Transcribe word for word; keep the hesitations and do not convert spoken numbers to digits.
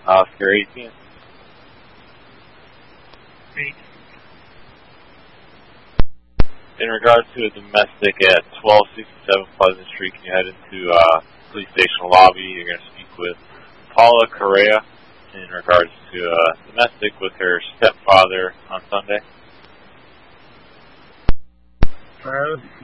Oscar eighteen. Eight. In regards to a domestic at twelve sixty-seven Pleasant Street, can you head into uh, police station lobby? You're going to speak with Paula Correa in regards to uh, domestic with her stepfather on Sunday. Five.